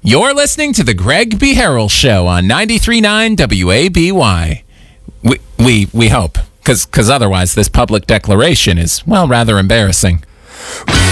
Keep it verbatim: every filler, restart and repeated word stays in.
You're listening to the Greg B. Harrell Show on ninety-three point nine W A B Y. We, we, we hope, because otherwise this public declaration is, well, rather embarrassing.